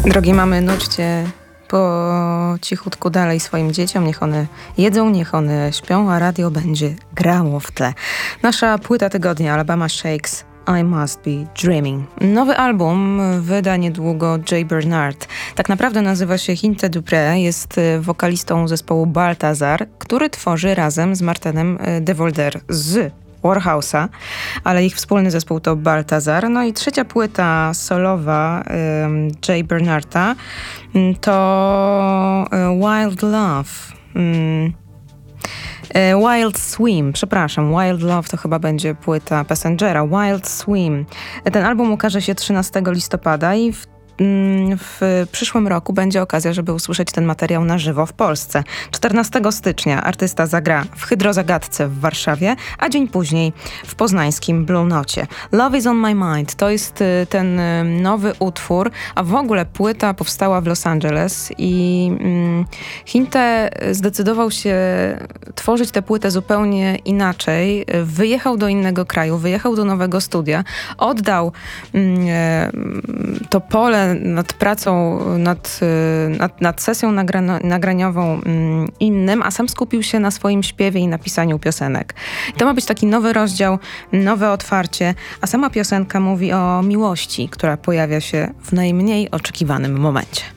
Drogie mamy, nućcie po cichutku dalej swoim dzieciom, niech one jedzą, niech one śpią, a radio będzie grało w tle. Nasza płyta tygodnia, Alabama Shakes, I Must Be Dreaming. Nowy album wyda niedługo Jay Bernard. Tak naprawdę nazywa się Hinte Dupré, jest wokalistą zespołu Baltazar, który tworzy razem z Martinem DeVolder z Warhouse'a, ale ich wspólny zespół to Baltazar. No i trzecia płyta solowa Jay Bernarda to Wild Love. Wild Swim, przepraszam, Wild Love to chyba będzie płyta Passengera, Wild Swim. Ten album ukaże się 13 listopada i w przyszłym roku będzie okazja, żeby usłyszeć ten materiał na żywo w Polsce. 14 stycznia artysta zagra w Hydrozagadce w Warszawie, a dzień później w poznańskim Blue Nocie. Love is on my mind to jest ten nowy utwór, a w ogóle płyta powstała w Los Angeles i Hinte zdecydował się tworzyć tę płytę zupełnie inaczej. Wyjechał do innego kraju, wyjechał do nowego studia, oddał to pole nad pracą, nad sesją nagraniową innym, a sam skupił się na swoim śpiewie i napisaniu piosenek. I to ma być taki nowy rozdział, nowe otwarcie, a sama piosenka mówi o miłości, która pojawia się w najmniej oczekiwanym momencie.